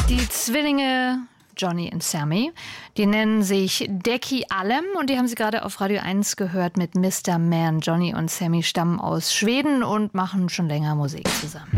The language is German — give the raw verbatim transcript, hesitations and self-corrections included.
Die Zwillinge Johnny und Sammy, die nennen sich Deki Alem und die haben Sie gerade auf Radio eins gehört mit Mister Man. Johnny und Sammy stammen aus Schweden und machen schon länger Musik zusammen.